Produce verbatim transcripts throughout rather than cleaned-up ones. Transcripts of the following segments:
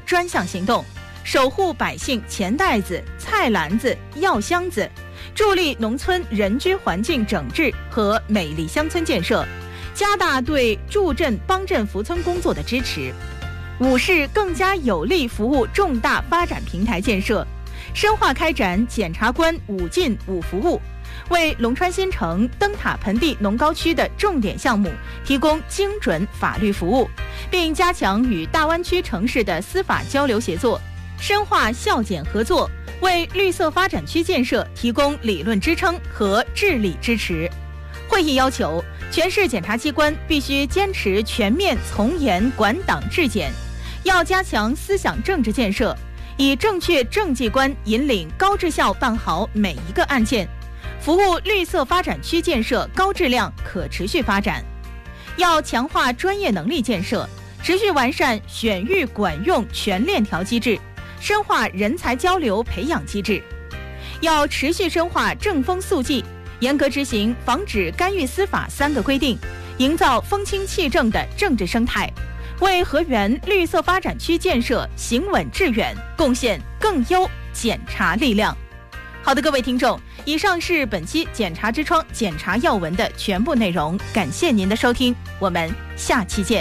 专项行动，守护百姓钱袋子、菜篮子、药箱子，助力农村人居环境整治和美丽乡村建设，加大对助镇帮镇扶村工作的支持。五是更加有力服务重大发展平台建设，深化开展检察官五进五服务，为龙川新城灯塔盆地农高区的重点项目提供精准法律服务，并加强与大湾区城市的司法交流协作，深化校检合作，为绿色发展区建设提供理论支撑和治理支持。会议要求，全市检察机关必须坚持全面从严管党治检，要加强思想政治建设，以正确政绩观引领高质效办好每一个案件，服务绿色发展区建设高质量可持续发展。要强化专业能力建设，持续完善选育管用全链条机制，深化人才交流培养机制。要持续深化正风肃纪，严格执行防止干预司法三个规定，营造风清气正的政治生态，为河源绿色发展区建设行稳致远贡献更优检察力量。好的，各位听众，以上是本期检察之窗检察要闻的全部内容，感谢您的收听，我们下期见。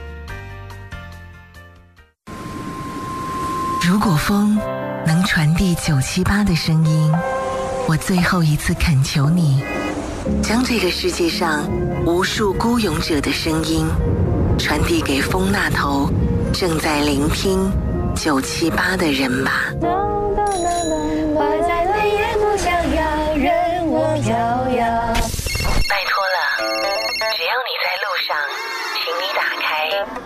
如果风能传递九七八的声音，我最后一次恳求你，将这个世界上无数孤勇者的声音传递给风那头正在聆听九七八的人吧。